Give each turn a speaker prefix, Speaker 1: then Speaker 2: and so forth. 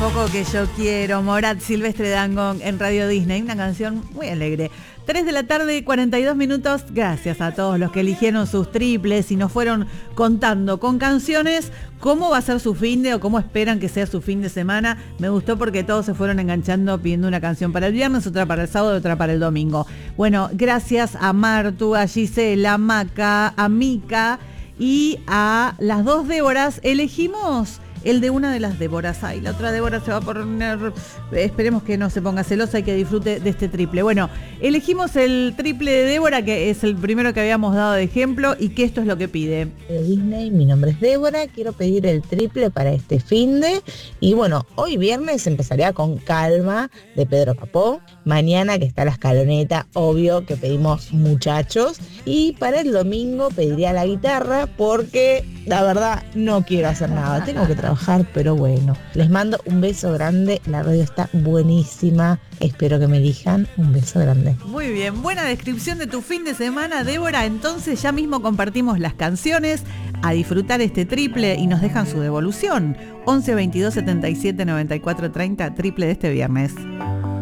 Speaker 1: poco que yo quiero. Morat, Silvestre Dangond en Radio Disney. Una canción muy alegre. 3 de la tarde, 42 minutos. Gracias a todos los que eligieron sus triples y nos fueron contando con canciones cómo va a ser su finde o cómo esperan que sea su fin de semana. Me gustó porque todos se fueron enganchando pidiendo una canción para el viernes, otra para el sábado y otra para el domingo. Bueno, gracias a Martu, a Gisela, a Maca, a Mica y a las dos Déboras. Elegimos el de una de las Déboras. Ay, la otra Débora se va a poner... Esperemos que no se ponga celosa y que disfrute de este triple. Bueno, elegimos el triple de Débora, que es el primero que habíamos dado de ejemplo, y que esto es lo que pide.
Speaker 2: Disney, mi nombre es Débora, quiero pedir el triple para este finde. Y bueno, hoy viernes empezaría con Calma de Pedro Capó. Mañana, que está la escaloneta, obvio que pedimos Muchachos. Y para el domingo pediría la guitarra porque la verdad no quiero hacer nada, tengo que trabajar, pero bueno. Les mando un beso grande, la radio está buenísima, espero que me elijan. Un beso grande.
Speaker 1: Muy bien, buena descripción de tu fin de semana, Débora. Entonces ya mismo compartimos las canciones, a disfrutar este triple y nos dejan su devolución. 11 22 77 94 30, triple de este viernes.